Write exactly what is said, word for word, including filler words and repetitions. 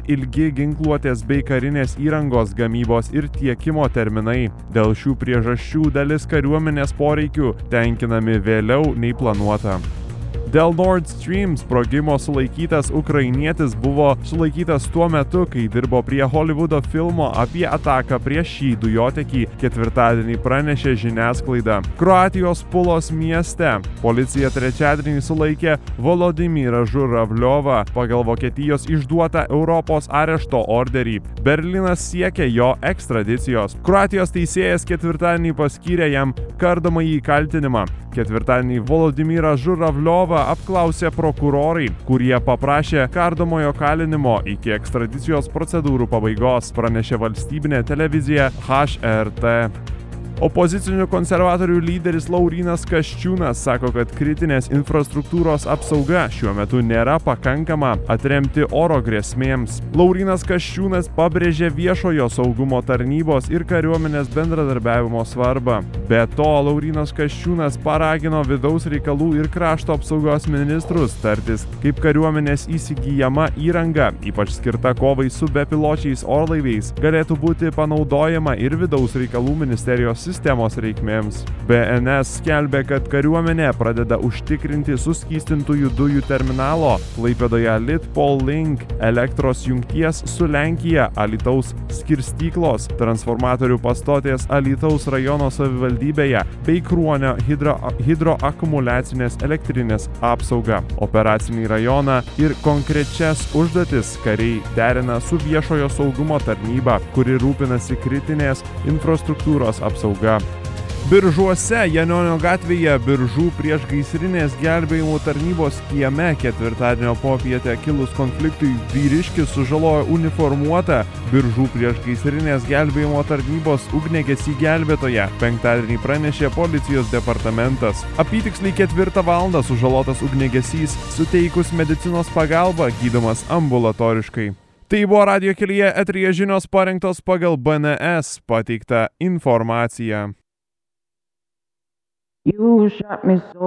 ir ilgi ginkluotės bei karinės įrangos gamybos ir tiekimo terminai. Dėl šių priežasčių dalis kariuomenės poreikių tenkinami vėliau nei planuota. Dėl Nord Stream sprogimo sulaikytas ukrainietis buvo sulaikytas tuo metu, kai dirbo prie Hollywoodo filmo apie ataką prieš šį dujotekį, ketvirtadienį pranešė žiniasklaida. Kroatijos Pulos mieste policija trečiadienį sulaikė Volodymyrą Žuravliovą pagal Vokietijos išduotą Europos arešto orderį. Berlynas siekia jo ekstradicijos. Kroatijos teisėjas ketvirtadienį paskyrė jam kardomąjį kaltinimą. Ketvirtadienį Volodymyrą Žuravliovą apklausė prokurorai, kurie paprašė kardomojo kalinimo iki ekstradicijos procedūrų pabaigos, pranešė valstybinė televizija H R T. Opozicinių konservatorių lyderis Laurynas Kasčiūnas sako, kad kritinės infrastruktūros apsauga šiuo metu nėra pakankama atremti oro grėsmėms. Laurynas Kasčiūnas pabrėžė viešojo saugumo tarnybos ir kariuomenės bendradarbiavimo svarbą. Be to, Laurynas Kasčiūnas paragino vidaus reikalų ir krašto apsaugos ministrus tartis, kaip kariuomenės įsigyjama įranga, ypač skirta kovai su bepiločiais orlaiviais, galėtų būti panaudojama ir vidaus reikalų ministerijos sistemos reikmėms. B N S skelbė, kad kariuomenė pradeda užtikrinti suskystintųjų dujų terminalo Klaipėdoje Litpol Link elektros jungties su Lenkija Alytaus skirstyklos, transformatorių pastotės Alytaus rajono savivaldybėje bei Kruonio hidro, hidroakumuliacinės elektrinės apsaugą. Operacinį rajoną ir konkrečias užduotis kariai derina su viešojo saugumo tarnyba, kuri rūpinasi kritinės infrastruktūros apsauga. Biržuose, Janionio gatvėje, Biržų priešgaisrinės gelbėjimo tarnybos kieme ketvirtadienio popietę kilus konfliktui vyriškis sužalojo uniformuotą Biržų priešgaisrinės gelbėjimo tarnybos ugniagesį gelbėtoją, penktadienį pranešė policijos departamentas. Apytiksliai ketvirtą valandą sužalotas ugniagesys suteikus medicinos pagalbą gydomas ambulatoriškai. Tai buvo radijo kelyje eteryje žinios parengtos pagal B N S pateiktą informaciją. You shot me so